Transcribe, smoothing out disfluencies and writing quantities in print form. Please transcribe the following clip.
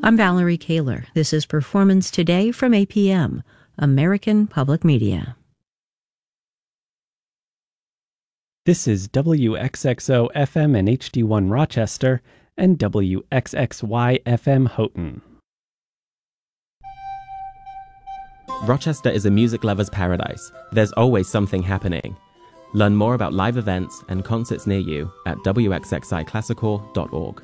I'm Valerie Kaler. This is Performance Today from APM, American Public Media. This is WXXO FM and HD1 Rochester and WXXY FM Houghton. Rochester is a music lover's paradise. There's always something happening. Learn more about live events and concerts near you at wxxiclassical.org.